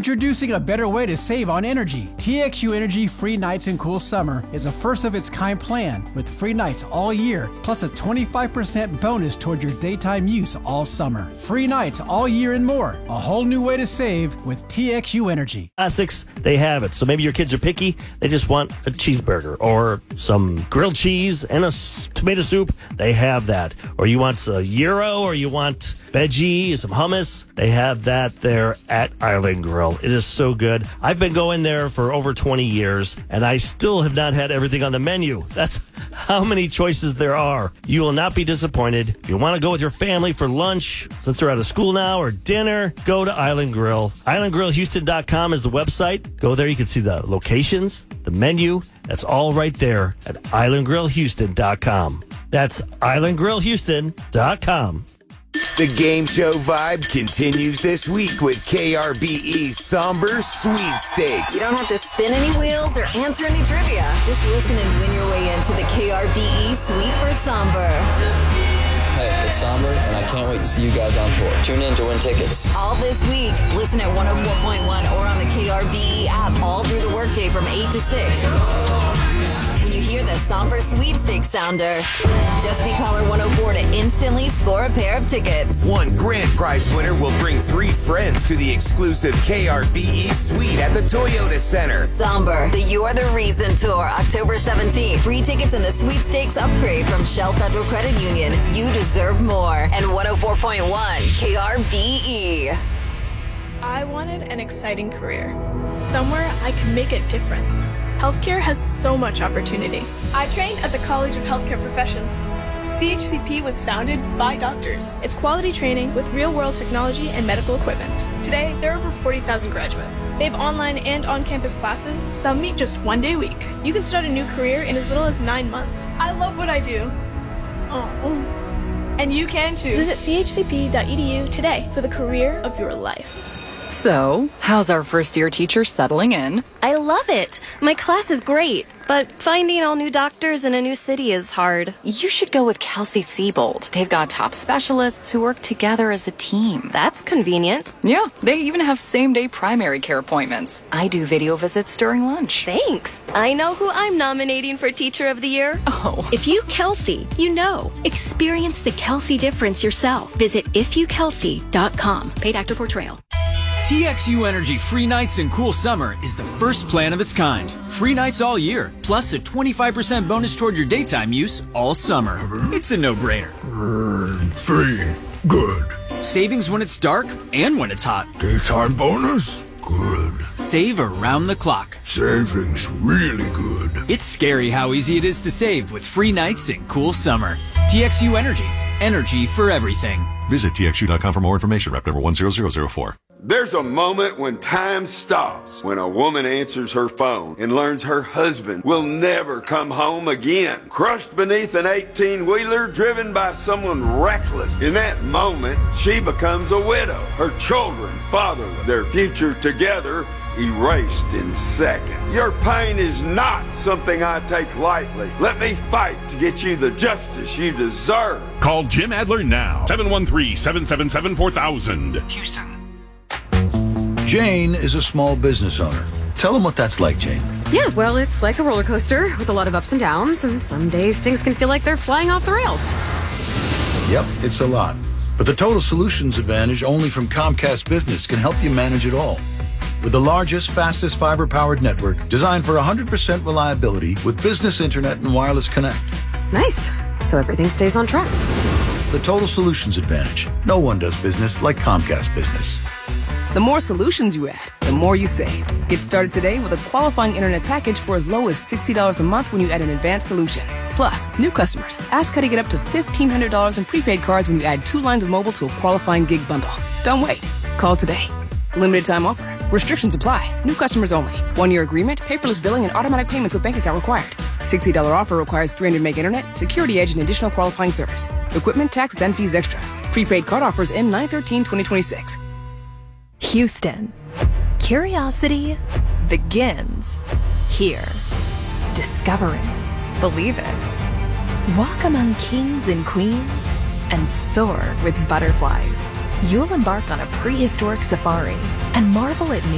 Introducing a better way to save on energy. TXU Energy Free Nights and Cool Summer is a first-of-its-kind plan with free nights all year, plus a 25% bonus toward your daytime use all summer. Free nights all year and more. A whole new way to save with TXU Energy. Classics, they have it. So maybe your kids are picky. They just want a cheeseburger or some grilled cheese and a tomato soup. They have that. Or you want a gyro or you want veggie, some hummus. They have that there at Island Grill. It is so good. I've been going there for over 20 years, and I still have not had everything on the menu. That's how many choices there are. You will not be disappointed. If you want to go with your family for lunch, since they're out of school now, or dinner, go to Island Grill. IslandGrillHouston.com is the website. Go there. You can see the locations, the menu. That's all right there at IslandGrillHouston.com. That's IslandGrillHouston.com. The game show vibe continues this week with KRBE's Somber Sweepstakes. You don't have to spin any wheels or answer any trivia. Just listen and win your way into the KRBE Sweep for Somber. Hey, it's Somber, and I can't wait to see you guys on tour. Tune in to win tickets. All this week. Listen at 104.1 or on the KRBE app all through the workday from 8 to 6. When you hear the Somber Sweepstakes sounder, just be caller 104 to instantly score a pair of tickets. One grand prize winner will bring 3 friends to the exclusive KRBE suite at the Toyota Center. Somber, the You Are the Reason Tour, October 17th. Free tickets and the Sweepstakes upgrade from Shell Federal Credit Union. You deserve more. And 104.1 KRBE. I wanted an exciting career, somewhere I could make a difference. Healthcare has so much opportunity. I trained at the College of Healthcare Professions. CHCP was founded by doctors. It's quality training with real-world technology and medical equipment. Today, there are over 40,000 graduates. They have online and on-campus classes. Some meet just 1 day a week. You can start a new career in as little as 9 months. I love what I do. And you can too. Visit chcp.edu today for the career of your life. So, how's our first-year teacher settling in? I love it. My class is great, but finding all new doctors in a new city is hard. You should go with Kelsey Siebold. They've got top specialists who work together as a team. That's convenient. Yeah, they even have same-day primary care appointments. I do video visits during lunch. Thanks. I know who I'm nominating for Teacher of the Year. Oh. If you Kelsey, you know. Experience the Kelsey difference yourself. Visit ifyoukelsey.com. Paid actor portrayal. TXU Energy Free Nights and Cool Summer is the first plan of its kind. Free nights all year, plus a 25% bonus toward your daytime use all summer. It's a no-brainer. Free. Good. Savings when it's dark and when it's hot. Daytime bonus? Good. Save around the clock. Savings really good. It's scary how easy it is to save with free nights and cool summer. TXU Energy. Energy for everything. Visit TXU.com for more information. Rep number 10004. There's a moment when time stops, when a woman answers her phone and learns her husband will never come home again. Crushed beneath an 18-wheeler driven by someone reckless. In that moment, she becomes a widow. Her children fatherless. Their future together erased in seconds. Your pain is not something I take lightly. Let me fight to get you the justice you deserve. Call Jim Adler now. 713-777-4000. Houston. Jane is a small business owner. Tell them what that's like, Jane. Yeah, well, it's like a roller coaster with a lot of ups and downs, and some days things can feel like they're flying off the rails. Yep, it's a lot. But the Total Solutions Advantage only from Comcast Business can help you manage it all. With the largest, fastest fiber-powered network designed for 100% reliability with business internet and wireless connect. Nice. So everything stays on track. The Total Solutions Advantage. No one does business like Comcast Business. The more solutions you add, the more you save. Get started today with a qualifying internet package for as low as $60 a month when you add an advanced solution. Plus, new customers, ask how to get up to $1,500 in prepaid cards when you add 2 lines of mobile to a qualifying gig bundle. Don't wait. Call today. Limited time offer. Restrictions apply. New customers only. 1-year agreement, paperless billing, and automatic payments with bank account required. $60 offer requires 300 meg internet, security edge, and additional qualifying service. Equipment, tax, and fees extra. Prepaid card offers end 9/13/2026. Houston. Curiosity begins here. Discover it. Believe it. Walk among kings and queens and soar with butterflies. You'll embark on a prehistoric safari and marvel at